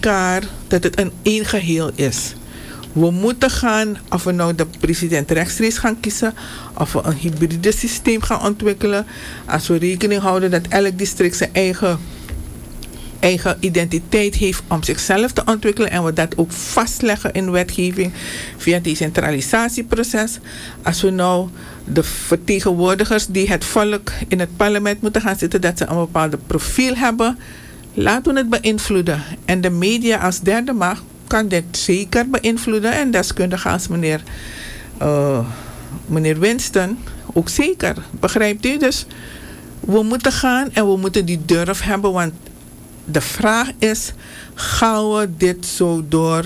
elkaar, dat het een één geheel is. We moeten gaan, of we nou de president rechtstreeks gaan kiezen, of we een hybride systeem gaan ontwikkelen. Als we rekening houden dat elk district zijn eigen identiteit heeft om zichzelf te ontwikkelen en we dat ook vastleggen in wetgeving via het decentralisatieproces. Als we nou de vertegenwoordigers die het volk in het parlement moeten gaan zitten, dat ze een bepaald profiel hebben, laten we het beïnvloeden. En de media als derde macht kan dit zeker beïnvloeden en deskundigen als meneer Winston ook zeker. Begrijpt u? Dus we moeten gaan en we moeten die durf hebben, want de vraag is, gaan we dit zo door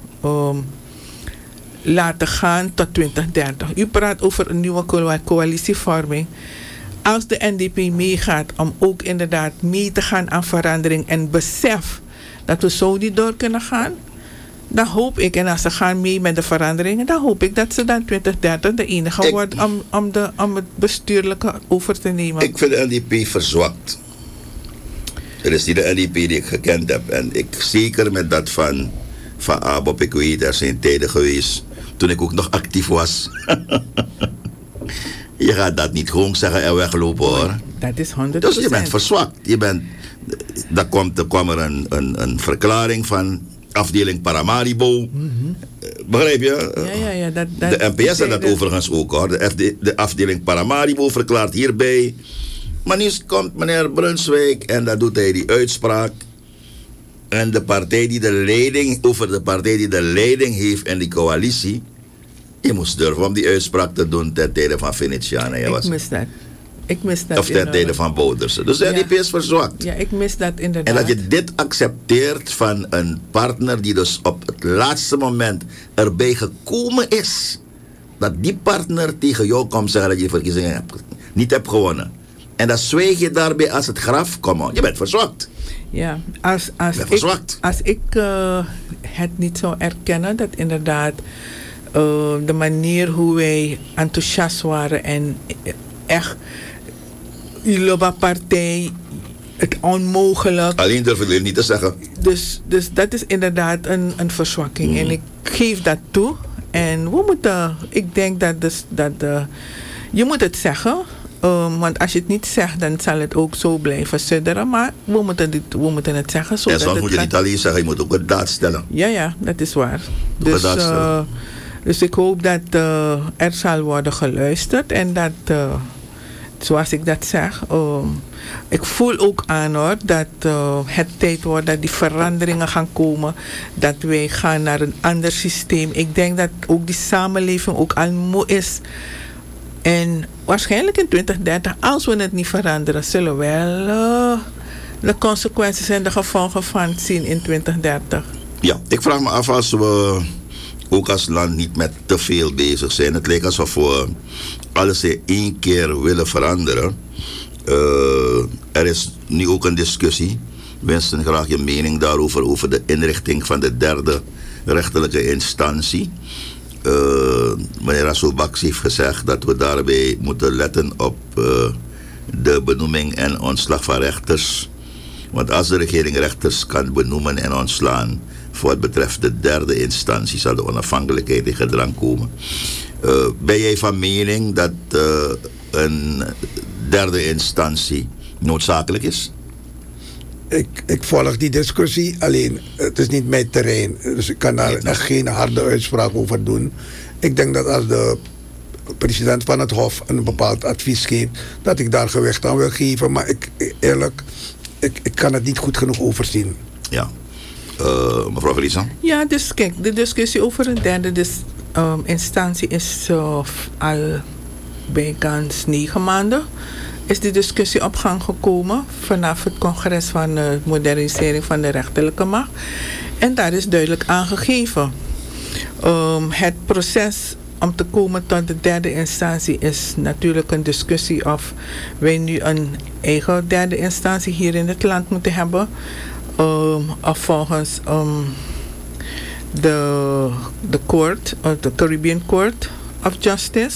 laten gaan tot 2030? U praat over een nieuwe coalitievorming. Als de NDP meegaat om ook inderdaad mee te gaan aan verandering en besef dat we zo niet door kunnen gaan, dan hoop ik, en als ze gaan mee met de veranderingen, dan hoop ik dat ze dan 2030 de enige wordt om het bestuurlijke over te nemen. Ik vind de NDP verzwakt. Het is niet de NDP die ik gekend heb. En ik zeker met dat van ABOP, ik weet, er zijn tijden geweest toen ik ook nog actief was. Je gaat dat niet gewoon zeggen en weglopen, hoor. Dat is 100%. Dus je bent verzwakt. Dan kwam er een verklaring van afdeling Paramaribo. Mm-hmm. Begrijp je? Ja. De NPS had dat overigens ook, hoor. De afdeling Paramaribo verklaart hierbij. Maar nu komt meneer Brunswijk en dan doet hij die uitspraak. En de partij die de leiding heeft in die coalitie, je moest durven om die uitspraak te doen ten tijde van Venetiaan. Ik mis dat. Of ten tijde van Boudersen. Dus de NDP is verzwakt. Ja, ik mis dat inderdaad. En dat je dit accepteert van een partner die dus op het laatste moment erbij gekomen is, dat die partner tegen jou komt zeggen dat je de verkiezingen niet hebt gewonnen. En dan zweeg je daarbij als het graf. Kom on, je bent verzwakt. Ja, als ik het niet zou erkennen dat inderdaad de manier hoe wij enthousiast waren en echt Iloba partij het onmogelijk. Alleen durf ik niet te zeggen. Dus dat is inderdaad een verzwakking. En ik geef dat toe. En we moeten, ik denk dat je moet het zeggen. Want als je het niet zegt, dan zal het ook zo blijven sudderen. Maar we moeten het zeggen. En soms moet je niet alleen zeggen, je moet ook een daad stellen. Ja, dat is waar. Dus ik hoop dat er zal worden geluisterd. En dat, zoals ik dat zeg, ik voel ook aan, hoor, dat het tijd wordt dat die veranderingen gaan komen. Dat wij gaan naar een ander systeem. Ik denk dat ook die samenleving ook al moe is. En waarschijnlijk in 2030, als we het niet veranderen, zullen we wel de consequenties en de gevolgen van zien in 2030. Ja, ik vraag me af als we ook als land niet met te veel bezig zijn. Het lijkt alsof we alles in één keer willen veranderen. Er is nu ook een discussie. Winston, graag je mening daarover, over de inrichting van de derde rechterlijke instantie. Meneer Rasselbaks heeft gezegd dat we daarbij moeten letten op de benoeming en ontslag van rechters. Want als de regering rechters kan benoemen en ontslaan voor wat betreft de derde instantie, zal de onafhankelijkheid in gedrang komen. Ben jij van mening dat een derde instantie noodzakelijk is? Ik volg die discussie, alleen het is niet mijn terrein. Dus ik kan daar echt geen harde uitspraak over doen. Ik denk dat als de president van het Hof een bepaald advies geeft, dat ik daar gewicht aan wil geven. Maar ik kan het niet goed genoeg overzien. Ja. Mevrouw Verliesa? Ja, dus kijk, de discussie over een derde instantie is al bijkans 9 maanden. Is die discussie op gang gekomen vanaf het congres van modernisering van de rechterlijke macht. En daar is duidelijk aangegeven. Het proces om te komen tot de derde instantie is natuurlijk een discussie of wij nu een eigen derde instantie hier in het land moeten hebben. Of volgens de court, de Caribbean Court of Justice.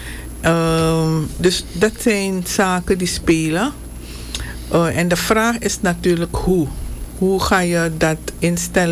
Dus dat zijn zaken die spelen. En de vraag is natuurlijk hoe. Hoe ga je dat instellen?